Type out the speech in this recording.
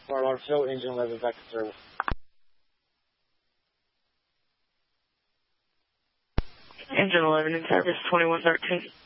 Fire alarm show, engine 11 back to service. Engine 11 in service, 2113.